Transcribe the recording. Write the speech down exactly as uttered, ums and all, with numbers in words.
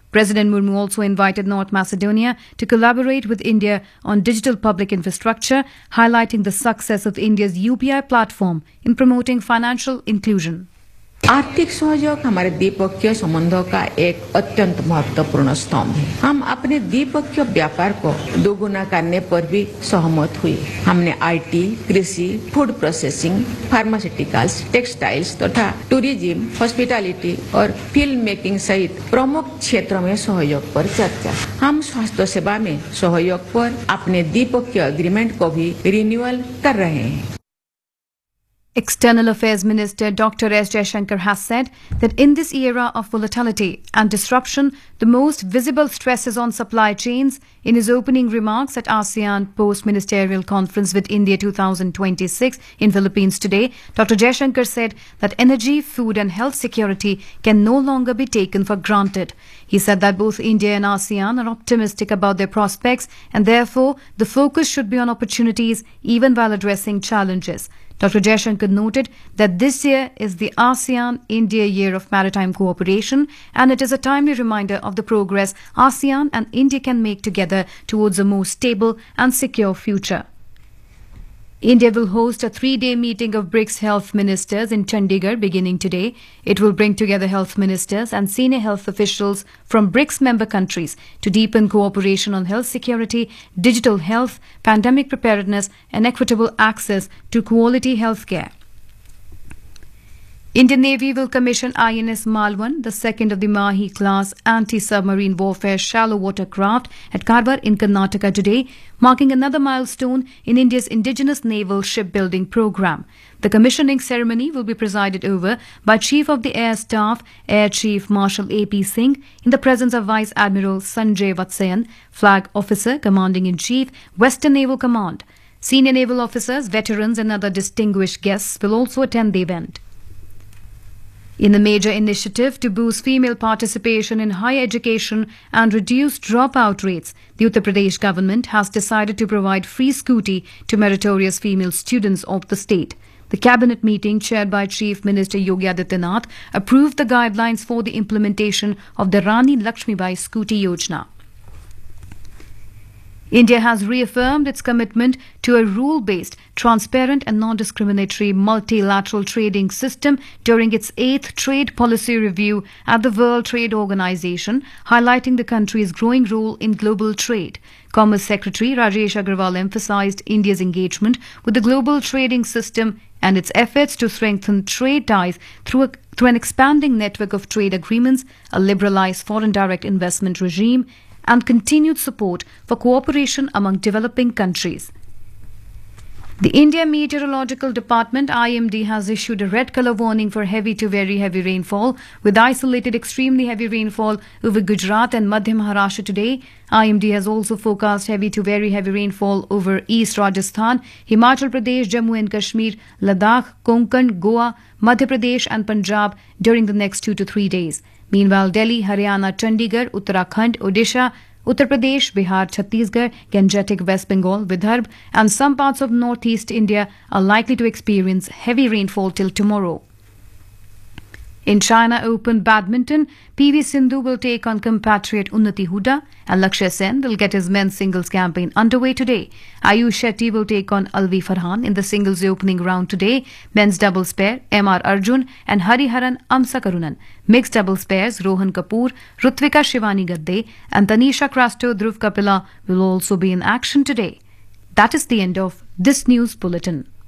President Murmu also invited North Macedonia to collaborate with India on digital public infrastructure, highlighting the success of India's U P I platform in promoting financial inclusion. आर्थिक सहयोग हमारे द्विपक्षीय संबंधों का एक अत्यंत महत्वपूर्ण स्तंभ है। हम अपने द्विपक्षीय व्यापार को दोगुना करने पर भी सहमत हुए। हमने आईटी, कृषि, फूड प्रोसेसिंग, फार्मास्यूटिकल्स, टेक्सटाइल्स तथा टूरिज्म, हॉस्पिटैलिटी और फिल्म मेकिंग सहित प्रमुख क्षेत्रों में सहयोग पर चर्चा। हम स्वास्थ्य सेवा में सहयोग पर अपने द्विपक्षीय एग्रीमेंट को भी रिन्यूअल कर रहे हैं। External Affairs Minister Doctor S. Jaishankar has said that in this era of volatility and disruption, the most visible stress is on supply chains. In his opening remarks at ASEAN Post-Ministerial Conference with India twenty twenty-six in Philippines today, Doctor Jaishankar said that energy, food and health security can no longer be taken for granted. He said that both India and ASEAN are optimistic about their prospects and therefore the focus should be on opportunities even while addressing challenges. Doctor Jaishankar noted that this year is the ASEAN-India Year of Maritime Cooperation and it is a timely reminder of the progress ASEAN and India can make together towards a more stable and secure future. India will host a three-day meeting of BRICS health ministers in Chandigarh beginning today. It will bring together health ministers and senior health officials from BRICS member countries to deepen cooperation on health security, digital health, pandemic preparedness and equitable access to quality health care. Indian Navy will commission I N S Malwan, the second of the Mahi-class anti-submarine warfare shallow water craft at Karwar in Karnataka today, marking another milestone in India's indigenous naval shipbuilding program. The commissioning ceremony will be presided over by Chief of the Air Staff, Air Chief Marshal A P Singh, in the presence of Vice Admiral Sanjay Vatsayan, Flag Officer, Commanding-in-Chief, Western Naval Command. Senior naval officers, veterans and other distinguished guests will also attend the event. In the major initiative to boost female participation in higher education and reduce dropout rates, the Uttar Pradesh government has decided to provide free scooty to meritorious female students of the state. The cabinet meeting chaired by Chief Minister Yogi Adityanath approved the guidelines for the implementation of the Rani Lakshmibai Scooty Yojana. India has reaffirmed its commitment to a rule-based, transparent and non-discriminatory multilateral trading system during its eighth trade policy review at the World Trade Organization, highlighting the country's growing role in global trade. Commerce Secretary Rajesh Agrawal emphasized India's engagement with the global trading system and its efforts to strengthen trade ties through, a, through an expanding network of trade agreements, a liberalized foreign direct investment regime, and continued support for cooperation among developing countries. The India Meteorological Department I M D has issued a red colour warning for heavy to very heavy rainfall with isolated extremely heavy rainfall over Gujarat and Madhya Maharashtra today. I M D has also forecast heavy to very heavy rainfall over East Rajasthan, Himachal Pradesh, Jammu and Kashmir, Ladakh, Konkan, Goa, Madhya Pradesh and Punjab during the next two to three days. Meanwhile, Delhi, Haryana, Chandigarh, Uttarakhand, Odisha, Uttar Pradesh, Bihar, Chhattisgarh, Gangetic West Bengal, Vidarbha and some parts of northeast India are likely to experience heavy rainfall till tomorrow. In China Open Badminton, P V Sindhu will take on compatriot Unnati Huda and Lakshya Sen will get his men's singles campaign underway today. Ayush Shetty will take on Alvi Farhan in the singles opening round today. Men's doubles pair M R Arjun and Hariharan Amsakarunan. Mixed doubles pairs Rohan Kapoor, Rutvika Shivani Gadde and Tanisha Crasto Dhruv Kapila will also be in action today. That is the end of this news bulletin.